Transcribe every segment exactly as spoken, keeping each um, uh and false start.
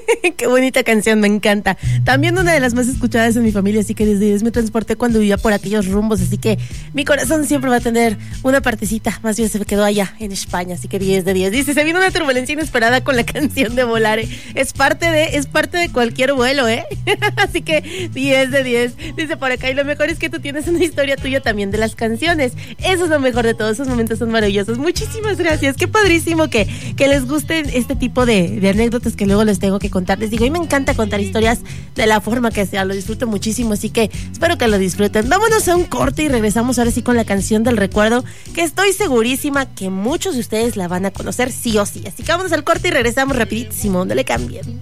Qué bonita canción, me encanta. También una de las más escuchadas en mi familia, así que desde diez me transporté cuando vivía por aquellos rumbos, así que mi corazón siempre va a tener una partecita, más bien se me quedó allá en España, así que diez de diez. Dice, se viene una turbulencia inesperada con la canción de Volare. Es parte de, es parte de cualquier vuelo, ¿eh? Así que diez de diez. Dice por acá, y lo mejor es que tú tienes una historia tuya también de las canciones. Eso es lo mejor de todo, esos momentos son maravillosos. Muchísimas gracias, qué padrísimo que, que les gusten este tipo de, de anécdotas que luego les tengo que contar. Les digo, a mí me encanta contar historias de la forma que sea, lo disfruto muchísimo, así que espero que lo disfruten. Vámonos a un corte y regresamos ahora sí con la canción del recuerdo, que estoy segurísima que muchos de ustedes la van a conocer sí o sí. Así que vámonos al corte y regresamos rapidísimo, no le cambien.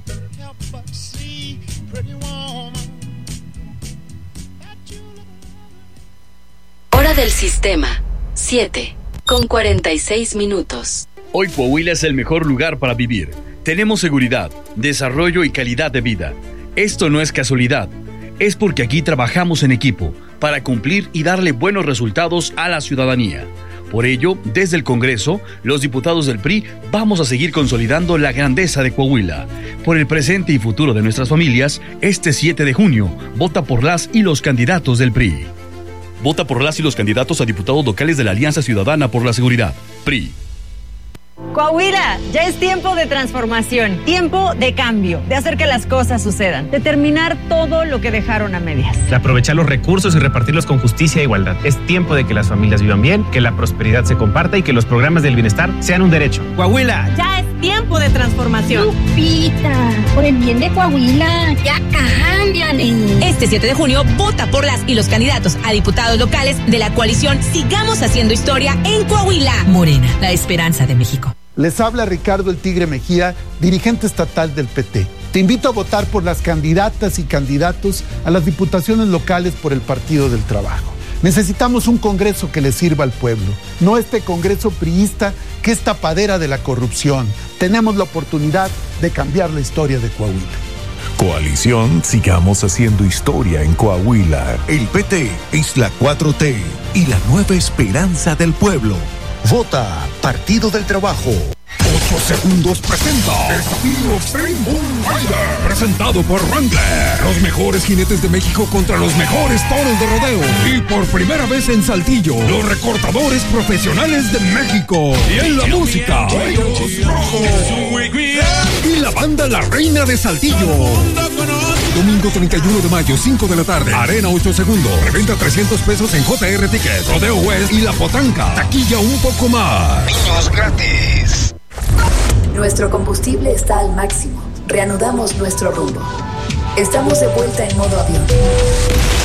Hora del sistema, siete con cuarenta y seis minutos. Hoy Coahuila es el mejor lugar para vivir. Tenemos seguridad, desarrollo y calidad de vida. Esto no es casualidad, es porque aquí trabajamos en equipo para cumplir y darle buenos resultados a la ciudadanía. Por ello, desde el Congreso, los diputados del P R I vamos a seguir consolidando la grandeza de Coahuila. Por el presente y futuro de nuestras familias, este siete de junio, vota por las y los candidatos del P R I. Vota por las y los candidatos a diputados locales de la Alianza Ciudadana por la Seguridad, P R I. Coahuila, ya es tiempo de transformación, tiempo de cambio, de hacer que las cosas sucedan, de terminar todo lo que dejaron a medias. De aprovechar los recursos y repartirlos con justicia e igualdad. Es tiempo de que las familias vivan bien, que la prosperidad se comparta y que los programas del bienestar sean un derecho. Coahuila, ya es tiempo de transformación. Lupita, por el bien de Coahuila, ya cámbiale. Este siete de junio, vota por las y los candidatos a diputados locales de la coalición Sigamos Haciendo Historia en Coahuila. Morena, la esperanza de México. Les habla Ricardo El Tigre Mejía, dirigente estatal del P T. Te invito a votar por las candidatas y candidatos a las diputaciones locales por el Partido del Trabajo. Necesitamos un Congreso que le sirva al pueblo, no este Congreso priista que es tapadera de la corrupción. Tenemos la oportunidad de cambiar la historia de Coahuila. Coalición Sigamos Haciendo Historia en Coahuila. El P T es la cuatro T y la nueva esperanza del pueblo. Vota Partido del Trabajo. ocho segundos presenta Desafío Extreme Bull Rider, presentado por Wrangler. Los mejores jinetes de México contra los mejores toros de rodeo. Y por primera vez en Saltillo, los recortadores profesionales de México. Y en la música, Rayos Rojos. Y la banda La Reina de Saltillo. Domingo treinta y uno de mayo, cinco de la tarde. Arena ocho segundos. Reventa trescientos pesos en J R Ticket, Rodeo West y La Potranca. Taquilla un poco más. Niños gratis. Nuestro combustible está al máximo. Reanudamos nuestro rumbo. Estamos de vuelta en modo avión.